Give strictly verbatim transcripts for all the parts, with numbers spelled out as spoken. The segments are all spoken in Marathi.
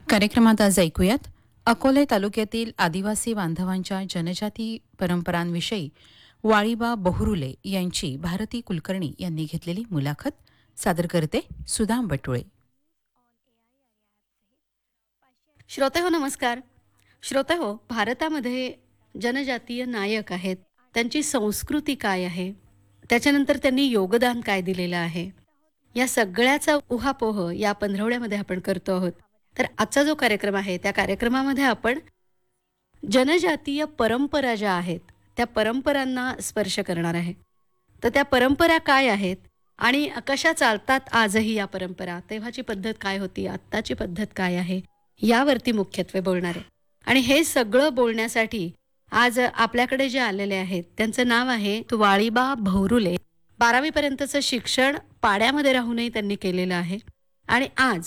कार्यक्रमात आज ऐकूयात अकोले तालुक्यातील आदिवासी बांधवांच्या जनजाती परंपरांविषयी वाळीबा बहुरुले यांची भारती कुलकर्णी यांनी घेतलेली मुलाखत. सादर करते सुदाम बटुळे. श्रोते हो नमस्कार. श्रोते हो, भारतामध्ये जनजातीय नायक आहेत. त्यांची संस्कृती काय आहे, त्याच्यानंतर त्यांनी योगदान काय दिलेलं आहे, या सगळ्याचा उहापोह या पंधरवड्यामध्ये आपण करतो आहोत. तर आजचा जो कार्यक्रम आहे त्या कार्यक्रमामध्ये आपण जनजातीय परंपरा ज्या आहेत त्या परंपरांना स्पर्श करणार आहे. तर त्या परंपरा काय आहेत आणि कशा चालतात आजही या परंपरा, तेव्हाची पद्धत काय होती, आत्ताची पद्धत काय आहे, यावरती मुख्यत्वे बोलणार आहे. आणि हे सगळं बोलण्यासाठी आज आपल्याकडे जे आलेले आहेत त्यांचं नाव आहे वाळीबा बहुरुले. बारावी पर्यंतचं शिक्षण पाड्यामध्ये राहूनही त्यांनी केलेलं आहे आणि आज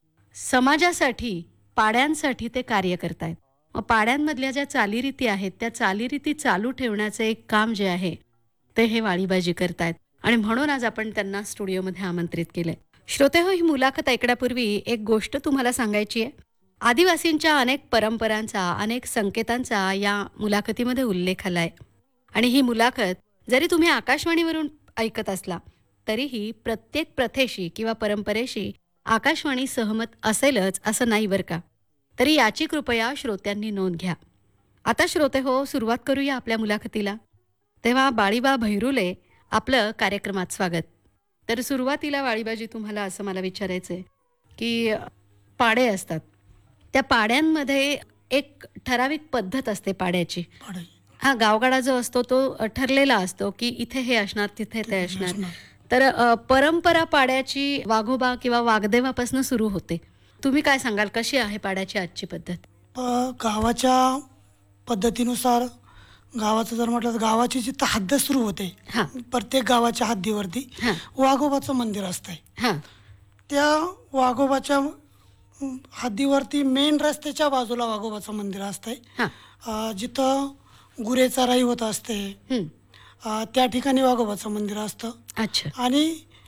समाजासाठी, पाड्यांसाठी ते कार्य करतायत. मग पाड्यांमधल्या ज्या चालीरीती आहेत त्या चालीरीती चालू ठेवण्याचं एक काम जे आहे ते हे वाळीबाजी करतायत आणि म्हणून आज आपण त्यांना स्टुडिओमध्ये आमंत्रित केलंय. श्रोते हो, ही मुलाखत ऐकण्यापूर्वी एक गोष्ट तुम्हाला सांगायची आहे. आदिवासींच्या अनेक परंपरांचा, अनेक संकेतांचा या मुलाखतीमध्ये उल्लेख आलाय आणि ही मुलाखत जरी तुम्ही आकाशवाणीवरून ऐकत असला तरीही प्रत्येक प्रथेशी किंवा परंपरेशी आकाशवाणी सहमत असेलच असं नाही बरं का. तरी याची कृपया श्रोत्यांनी नोंद घ्या. आता श्रोते हो, सुरुवात करूया आपल्या मुलाखतीला. तेव्हा वाळीबा भैरुले, आपलं कार्यक्रमात स्वागत. तर सुरुवातीला वाळीबाजी तुम्हाला असं मला विचारायचं आहे की पाडे असतात, त्या पाड्यांमध्ये एक ठराविक पद्धत असते पाड्याची. हा गावगाडा जो असतो तो ठरलेला असतो की इथे हे असणार, तिथे ते असणार. तर अ, परंपरा पाड्याची वाघोबा किंवा वाघदेवापासून सुरू होते. तुम्ही काय सांगाल, कशी आहे पाड्याची आजची पद्धत? अ, गावाच्या पद्धतीनुसार गावाचं जर म्हटलं तर गावाची जिथं हद्द सुरू होते, हां प्रत्येक गावाच्या हद्दीवरती हां वाघोबाचं मंदिर असतंय. हां त्या वाघोबाच्या अं, हद्दीवरती मेन रस्त्याच्या बाजूला वाघोबाचं मंदिर असतंय. हां अ, जिथं गुरे चराई होत असते हं. अ, त्या ठिकाणी वाघोबाचं मंदिर असतं. अच्छा आणि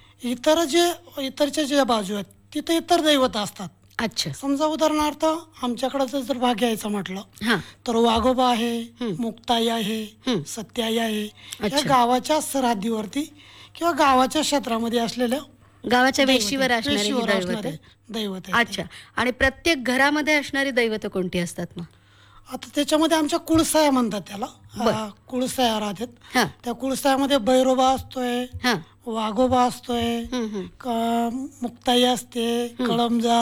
इतर जे इतरच्या ज्या बाजू आहेत तिथे इतर दैवत असतात. अच्छा समजा उदाहरणार्थ आमच्याकडचं जर भाग घ्यायचा म्हटलं हां तर वाघोबा आहे, हं. मुक्ताई आहे, हं. सत्याई आहे. या अच्छा. गावाच्या सरहद्दीवरती किंवा गावाच्या क्षेत्रामध्ये असलेल्या गावाच्या दैवत वेशीवर आहेत. असणारी ही वेशीवर दैवत असणारे आहे. दैवत आहेत ते. अच्छा. आणि प्रत्येक घरामध्ये असणारी दैवत कोणती असतात मग? आता त्याच्यामध्ये आमच्या कुळसाया म्हणतात त्याला. बर. अ, कुळसाया राहतात. हां त्या कुळसायामध्ये भैरोबा असतोय, हां वाघोबा असतोय, हं, हं. क- मुक्ताई असते, कळमजा,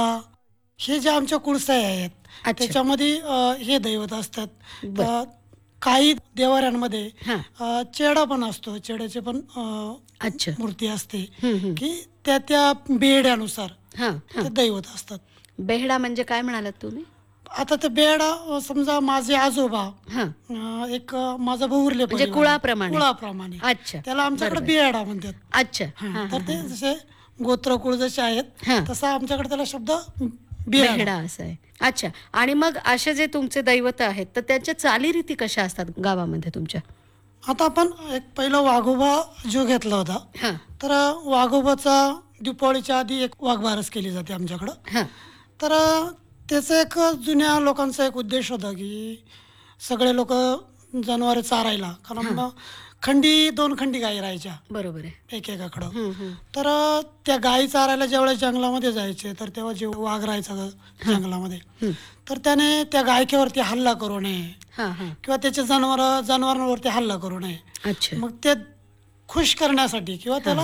हे जे आमच्या कुळसाया आहेत अच्छा. त्याच्यामध्ये अ, हे दैवत असतात. बर. अ, काही देवाऱ्यांमध्ये हां अ, चेडा पण असतो, चेड्याचे पण अ, अच्छा. मूर्ती असते हं, हं. की त्या त्या बेड्यानुसार हां ते हां दैवत असतात. बेहडा म्हणजे काय म्हणालात तुम्ही? आता ते बेडा अ, समजा माझे आजोबा हां अ, एक अ, माझा बहुरले म्हणजे परिवार आहे. कुळाप्रमाणे. कुळाप्रमाणे अच्छा. त्याला आमच्याकडे बरोबर. बेडा म्हणतात. अच्छा. हां, हां, तर हां, ते हां. जसे गोत्रकुळ जसे आहेत हां. तसा आमच्याकडे त्याला शब्द बेडा. बेहडा असं आहे. अच्छा. आणि मग असे जे तुमचे दैवत आहेत तर त्यांच्या चालीरीती कशा असतात गावामध्ये तुमच्या? आता आपण एक पहिला वाघोबा जो घेतला होता हां तर वाघोबाचा दीपावलीच्या आधी एक वाघबारस केली जाते आमच्याकडं. हां तर त्याचं एक जुन्या लोकांचा एक उद्देश होता की सगळे लोक जनावरे चारायला, कारण खंडी दोन खंडी गायी राहायच्या बरोबर आहे. एकेकाकडं. हं, हं. तर त्या गायी चारायला ज्यावेळेस जंगलामध्ये जायचे तर तेव्हा जे वाघ राहायचा ग- जंगलामध्ये, हं. तर त्याने त्या गायकेवरती हल्ला करू नये हां हां किंवा त्याचे जनावर जनावरांवरती हल्ला करू नये. अच्छा. मग ते खुश करण्यासाठी किंवा त्याला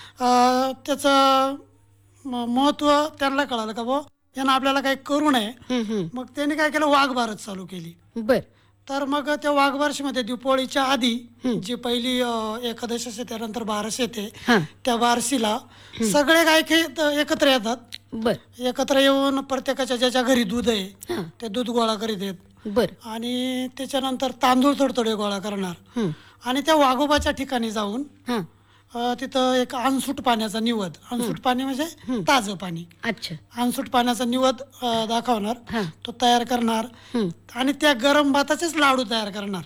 अं, त्याचं म- महत्त्व त्यांना कळालं का बुवा यानं आपल्याला काही करू नये. हं, हं. मग त्यांनी काय केलं, वाघबारस चालू केली. बर. तर मग त्या वाघबारशीमध्ये दीपावलीच्या आधी हं. जी पहिली अं, एकादशी असते त्यानंतर बारस येते, हां त्या बारशीला सगळे गायके त- एकत्र येतात. बर. एकत्र येऊन प्रत्येकाच्या ज्याच्या घरी दूध आहे हां ते दूध गोळा करीत आहेत बर. आणि त्याच्यानंतर तांदूळ थोडे थोडे गोळा करणार हं. आणि त्या वाघोबाच्या ठिकाणी जाऊन हां अ, तिथं एक अनसूट पाण्याचा निवद, अनसूट पाणी म्हणजे ताजं पाणी, अच्छा. अनसूट पाण्याचा निवद अ, दाखवणार, हां तो तयार करणार हं. आणि त्या गरम भाताचेच लाडू तयार करणार.